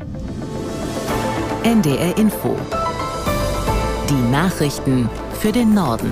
N D R Info. Die Nachrichten für den Norden.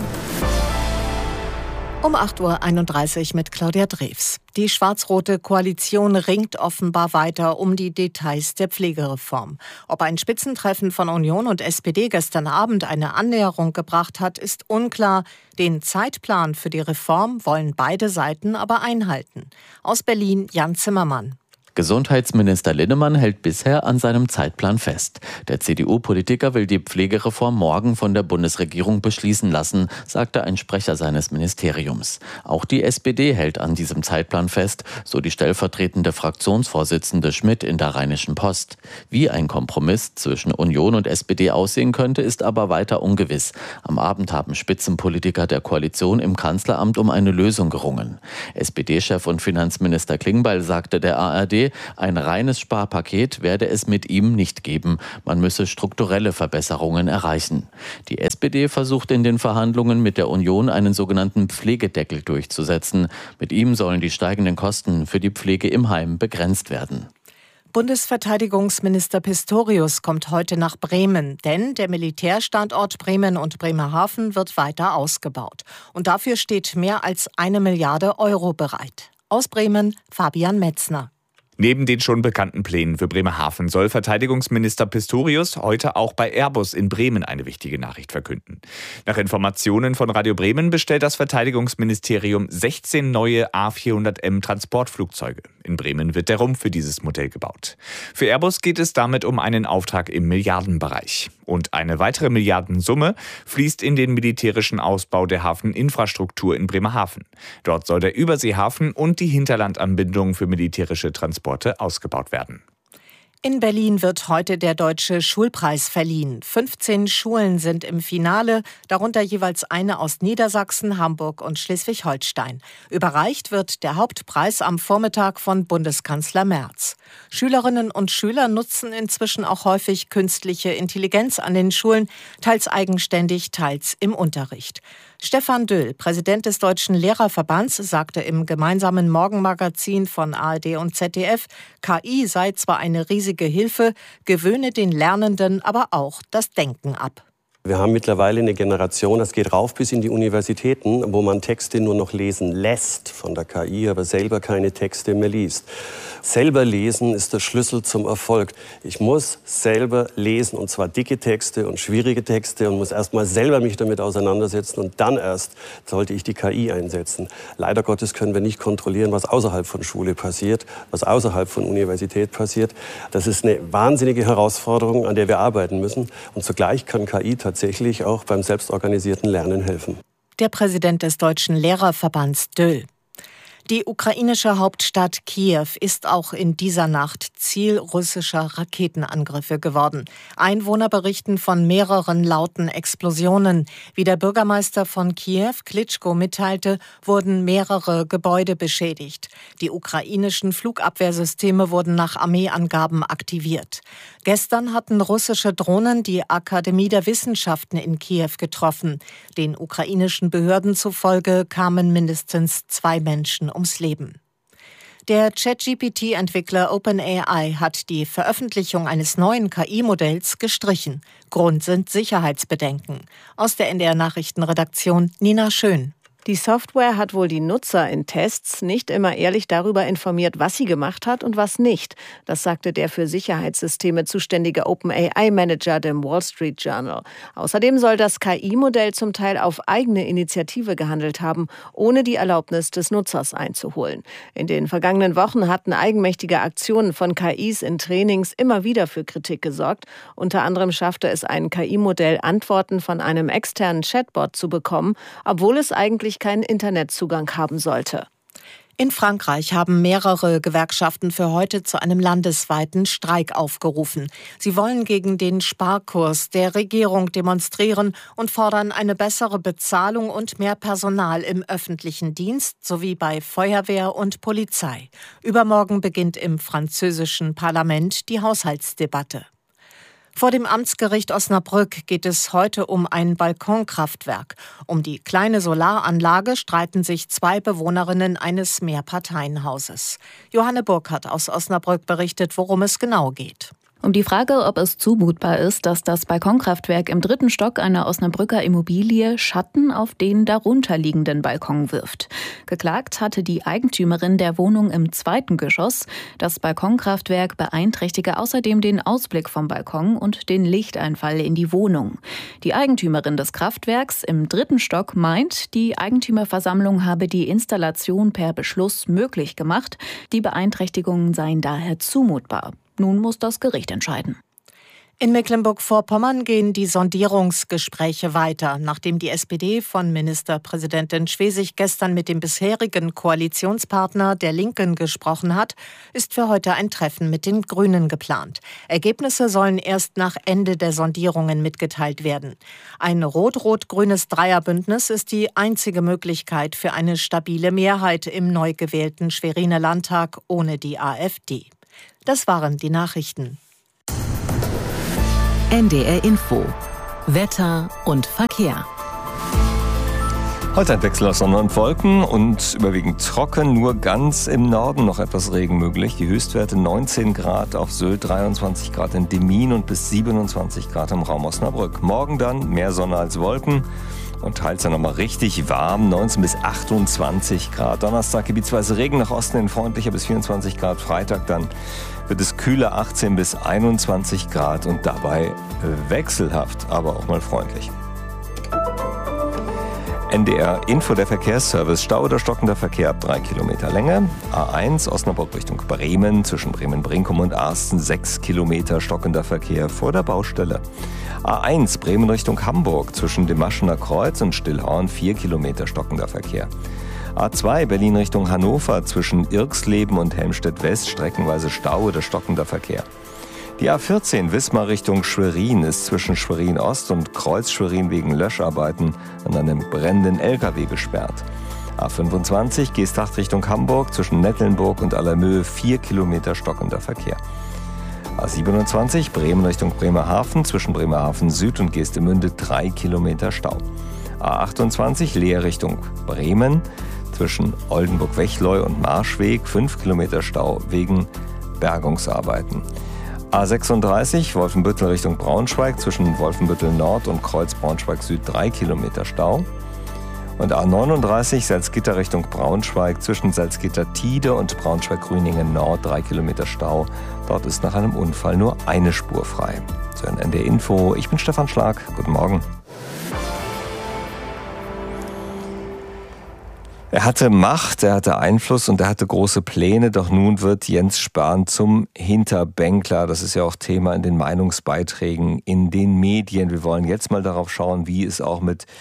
Um acht Uhr einunddreißig mit Claudia Drews. Die schwarz-rote Koalition ringt offenbar weiter um die Details der Pflegereform. Ob ein Spitzentreffen von Union und S P D gestern Abend eine Annäherung gebracht hat, ist unklar. Den Zeitplan für die Reform wollen beide Seiten aber einhalten. Aus Berlin Jan Zimmermann. Gesundheitsminister Linnemann hält bisher an seinem Zeitplan fest. Der C D U-Politiker will die Pflegereform morgen von der Bundesregierung beschließen lassen, sagte ein Sprecher seines Ministeriums. Auch die S P D hält an diesem Zeitplan fest, so die stellvertretende Fraktionsvorsitzende Schmidt in der Rheinischen Post. Wie ein Kompromiss zwischen Union und S P D aussehen könnte, ist aber weiter ungewiss. Am Abend haben Spitzenpolitiker der Koalition im Kanzleramt um eine Lösung gerungen. S P D-Chef und Finanzminister Klingbeil sagte der A R D, ein reines Sparpaket werde es mit ihm nicht geben. Man müsse strukturelle Verbesserungen erreichen. Die S P D versucht in den Verhandlungen mit der Union einen sogenannten Pflegedeckel durchzusetzen. Mit ihm sollen die steigenden Kosten für die Pflege im Heim begrenzt werden. Bundesverteidigungsminister Pistorius kommt heute nach Bremen, denn der Militärstandort Bremen und Bremerhaven wird weiter ausgebaut. Und dafür steht mehr als eine Milliarde Euro bereit. Aus Bremen Fabian Metzner. Neben den schon bekannten Plänen für Bremerhaven soll Verteidigungsminister Pistorius heute auch bei Airbus in Bremen eine wichtige Nachricht verkünden. Nach Informationen von Radio Bremen bestellt das Verteidigungsministerium sechzehn neue A vierhundert M Transportflugzeuge. In Bremen wird der Rumpf für dieses Modell gebaut. Für Airbus geht es damit um einen Auftrag im Milliardenbereich. Und eine weitere Milliardensumme fließt in den militärischen Ausbau der Hafeninfrastruktur in Bremerhaven. Dort soll der Überseehafen und die Hinterlandanbindung für militärische Transporte ausgebaut werden. In Berlin wird heute der Deutsche Schulpreis verliehen. fünfzehn Schulen sind im Finale, darunter jeweils eine aus Niedersachsen, Hamburg und Schleswig-Holstein. Überreicht wird der Hauptpreis am Vormittag von Bundeskanzler Merz. Schülerinnen und Schüler nutzen inzwischen auch häufig künstliche Intelligenz an den Schulen, teils eigenständig, teils im Unterricht. Stefan Döll, Präsident des Deutschen Lehrerverbands, sagte im gemeinsamen Morgenmagazin von A R D und Z D F, K I sei zwar eine riesige Hilfe, gewöhne den Lernenden aber auch das Denken ab. Wir haben mittlerweile eine Generation, das geht rauf bis in die Universitäten, wo man Texte nur noch lesen lässt von der K I, aber selber keine Texte mehr liest. Selber lesen ist der Schlüssel zum Erfolg. Ich muss selber lesen, und zwar dicke Texte und schwierige Texte, und muss erst mal selber mich damit auseinandersetzen, und dann erst sollte ich die K I einsetzen. Leider Gottes können wir nicht kontrollieren, was außerhalb von Schule passiert, was außerhalb von Universität passiert. Das ist eine wahnsinnige Herausforderung, an der wir arbeiten müssen. Und zugleich kann K I tatsächlich auch beim selbstorganisierten Lernen helfen. der Präsident des Deutschen Lehrerverbands Döll. Die ukrainische Hauptstadt Kiew ist auch in dieser Nacht Ziel russischer Raketenangriffe geworden. Einwohner berichten von mehreren lauten Explosionen. Wie der Bürgermeister von Kiew, Klitschko, mitteilte, wurden mehrere Gebäude beschädigt. Die ukrainischen Flugabwehrsysteme wurden nach Armeeangaben aktiviert. Gestern hatten russische Drohnen die Akademie der Wissenschaften in Kiew getroffen. Den ukrainischen Behörden zufolge kamen mindestens zwei Menschen ums Leben. Der ChatGP T-Entwickler OpenAI hat die Veröffentlichung eines neuen K I-Modells gestrichen. Grund sind Sicherheitsbedenken. Aus der N D R-Nachrichtenredaktion Nina Schön. Die Software hat wohl die Nutzer in Tests nicht immer ehrlich darüber informiert, was sie gemacht hat und was nicht. Das sagte der für Sicherheitssysteme zuständige OpenAI-Manager dem Wall Street Journal. Außerdem soll das K I-Modell zum Teil auf eigene Initiative gehandelt haben, ohne die Erlaubnis des Nutzers einzuholen. In den vergangenen Wochen hatten eigenmächtige Aktionen von K Is in Trainings immer wieder für Kritik gesorgt. Unter anderem schaffte es ein K I-Modell, Antworten von einem externen Chatbot zu bekommen, obwohl es eigentlich keinen Internetzugang haben sollte. In Frankreich haben mehrere Gewerkschaften für heute zu einem landesweiten Streik aufgerufen. Sie wollen gegen den Sparkurs der Regierung demonstrieren und fordern eine bessere Bezahlung und mehr Personal im öffentlichen Dienst sowie bei Feuerwehr und Polizei. Übermorgen beginnt im französischen Parlament die Haushaltsdebatte. Vor dem Amtsgericht Osnabrück geht es heute um ein Balkonkraftwerk. Um die kleine Solaranlage streiten sich zwei Bewohnerinnen eines Mehrparteienhauses. Johanne Burkhardt aus Osnabrück berichtet, worum es genau geht. Um die Frage, ob es zumutbar ist, dass das Balkonkraftwerk im dritten Stock einer Osnabrücker Immobilie Schatten auf den darunterliegenden Balkon wirft. Geklagt hatte die Eigentümerin der Wohnung im zweiten Geschoss. Das Balkonkraftwerk beeinträchtige außerdem den Ausblick vom Balkon und den Lichteinfall in die Wohnung. Die Eigentümerin des Kraftwerks im dritten Stock meint, die Eigentümerversammlung habe die Installation per Beschluss möglich gemacht. Die Beeinträchtigungen seien daher zumutbar. Nun muss das Gericht entscheiden. In Mecklenburg-Vorpommern gehen die Sondierungsgespräche weiter. Nachdem die S P D von Ministerpräsidentin Schwesig gestern mit dem bisherigen Koalitionspartner der Linken gesprochen hat, ist für heute ein Treffen mit den Grünen geplant. Ergebnisse sollen erst nach Ende der Sondierungen mitgeteilt werden. Ein rot-rot-grünes Dreierbündnis ist die einzige Möglichkeit für eine stabile Mehrheit im neu gewählten Schweriner Landtag ohne die AfD. Das waren die Nachrichten. N D R Info. Wetter und Verkehr. Heute ein Wechsel aus Sonne und Wolken und überwiegend trocken, nur ganz im Norden noch etwas Regen möglich. Die Höchstwerte neunzehn Grad auf Sylt, dreiundzwanzig Grad in Demmin und bis siebenundzwanzig Grad im Raum Osnabrück. Morgen dann mehr Sonne als Wolken und teils dann nochmal richtig warm, neunzehn bis achtundzwanzig Grad. Donnerstag gebietsweise Regen, nach Osten hin freundlicher bis vierundzwanzig Grad. Freitag dann wird es kühler, achtzehn bis einundzwanzig Grad und dabei wechselhaft, aber auch mal freundlich. N D R Info, der Verkehrsservice. Stau oder stockender Verkehr ab drei Kilometer Länge. A eins Osnabrück Richtung Bremen, zwischen Bremen-Brinkum und Arsten sechs Kilometer stockender Verkehr vor der Baustelle. A eins Bremen Richtung Hamburg, zwischen dem Maschener Kreuz und Stillhorn vier Kilometer stockender Verkehr. A zwei Berlin Richtung Hannover, zwischen Irxleben und Helmstedt-West streckenweise Stau oder stockender Verkehr. Die A vierzehn Wismar Richtung Schwerin ist zwischen Schwerin Ost und Kreuz Schwerin wegen Löscharbeiten an einem brennenden L K W gesperrt. A fünfundzwanzig Geesthacht Richtung Hamburg, zwischen Nettelnburg und Allermöhe vier Kilometer stockender Verkehr. A siebenundzwanzig Bremen Richtung Bremerhaven, zwischen Bremerhaven Süd und Geestemünde drei Kilometer Stau. A achtundzwanzig Leer Richtung Bremen, zwischen Oldenburg-Wechleu und Marschweg fünf Kilometer Stau wegen Bergungsarbeiten. A sechsunddreißig Wolfenbüttel Richtung Braunschweig, zwischen Wolfenbüttel Nord und Kreuz Braunschweig Süd drei Kilometer Stau. Und A neununddreißig Salzgitter Richtung Braunschweig, zwischen Salzgitter-Tide und Braunschweig-Grüningen Nord drei Kilometer Stau. Dort ist nach einem Unfall nur eine Spur frei. So ein N D R Info. Ich bin Stefan Schlag. Guten Morgen. Er hatte Macht, er hatte Einfluss und er hatte große Pläne, doch nun wird Jens Spahn zum Hinterbänkler. Das ist ja auch Thema in den Meinungsbeiträgen in den Medien. Wir wollen jetzt mal darauf schauen, wie es auch mit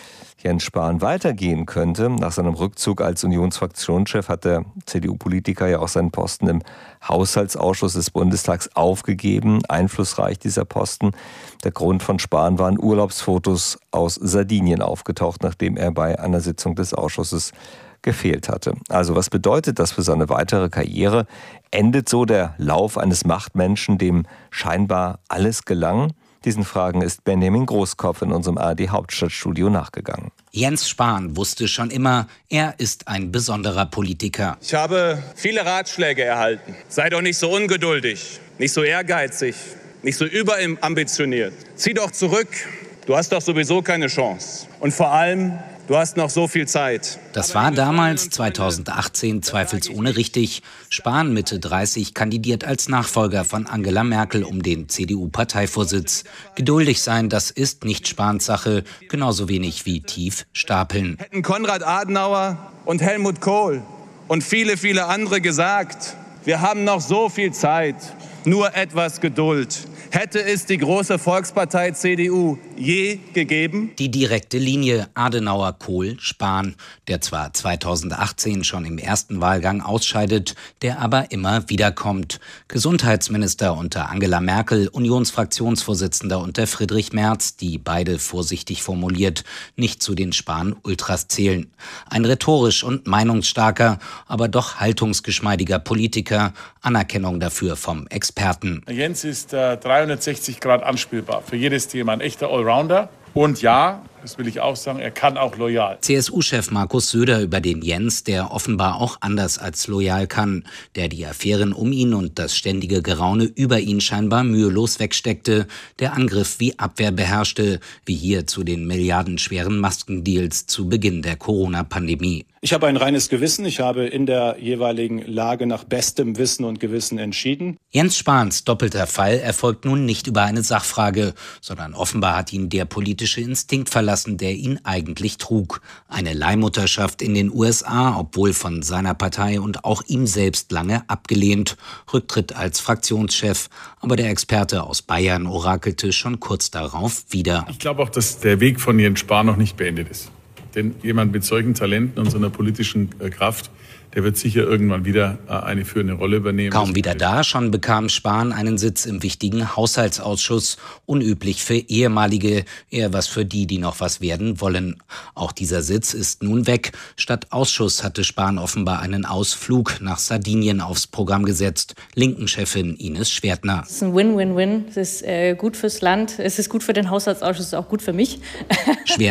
Jens Spahn weitergehen könnte. Nach seinem Rückzug als Unionsfraktionschef hat der C D U-Politiker ja auch seinen Posten im Haushaltsausschuss des Bundestags aufgegeben. Einflussreich dieser Posten. Der Grund von Spahn waren Urlaubsfotos aus Sardinien aufgetaucht, nachdem er bei einer Sitzung des Ausschusses gefehlt hatte. Also was bedeutet das für seine weitere Karriere? Endet so der Lauf eines Machtmenschen, dem scheinbar alles gelang? Diesen Fragen ist Benjamin Großkopf in unserem A R D-Hauptstadtstudio nachgegangen. Jens Spahn wusste schon immer, er ist ein besonderer Politiker. Ich habe viele Ratschläge erhalten. Sei doch nicht so ungeduldig, nicht so ehrgeizig, nicht so überambitioniert. Zieh doch zurück, du hast doch sowieso keine Chance. Und vor allem, du hast noch so viel Zeit. Das war damals, zweitausendachtzehn, zweifelsohne richtig. Spahn, Mitte dreißig, kandidiert als Nachfolger von Angela Merkel um den C D U-Parteivorsitz. Geduldig sein, das ist nicht Spahns Sache, genauso wenig wie tief stapeln. Hätten Konrad Adenauer und Helmut Kohl und viele, viele andere gesagt, wir haben noch so viel Zeit, nur etwas Geduld. Hätte es die große Volkspartei C D U je gegeben? Die direkte Linie Adenauer, Kohl, Spahn, der zwar zweitausendachtzehn schon im ersten Wahlgang ausscheidet, der aber immer wiederkommt. Gesundheitsminister unter Angela Merkel, Unionsfraktionsvorsitzender unter Friedrich Merz, die beide vorsichtig formuliert nicht zu den Spahn-Ultras zählen. Ein rhetorisch und meinungsstarker, aber doch haltungsgeschmeidiger Politiker, Anerkennung dafür vom Experten. Jens ist äh, dreihundertsechzig Grad anspielbar, für jedes Thema ein echter Allrounder. Und ja, das will ich auch sagen, er kann auch loyal. C S U-Chef Markus Söder über den Jens, der offenbar auch anders als loyal kann, der die Affären um ihn und das ständige Geraune über ihn scheinbar mühelos wegsteckte, der Angriff wie Abwehr beherrschte, wie hier zu den milliardenschweren Maskendeals zu Beginn der Corona-Pandemie. Ich habe ein reines Gewissen. Ich habe in der jeweiligen Lage nach bestem Wissen und Gewissen entschieden. Jens Spahns doppelter Fall erfolgt nun nicht über eine Sachfrage, sondern offenbar hat ihn der politische Instinkt verlassen, der ihn eigentlich trug. Eine Leihmutterschaft in den U S A, obwohl von seiner Partei und auch ihm selbst lange abgelehnt. Rücktritt als Fraktionschef. Aber der Experte aus Bayern orakelte schon kurz darauf wieder. Ich glaube auch, dass der Weg von Jens Spahn noch nicht beendet ist. Denn jemand mit solchen Talenten und so einer politischen äh, Kraft, der wird sicher irgendwann wieder äh, eine führende Rolle übernehmen. Kaum wieder da, schon bekam Spahn einen Sitz im wichtigen Haushaltsausschuss. Unüblich für ehemalige, eher was für die, die noch was werden wollen. Auch dieser Sitz ist nun weg. Statt Ausschuss hatte Spahn offenbar einen Ausflug nach Sardinien aufs Programm gesetzt. Linken-Chefin Ines Schwertner. Es ist ein Win-Win-Win. Es ist äh, gut fürs Land, es ist gut für den Haushaltsausschuss, auch gut für mich. Schwer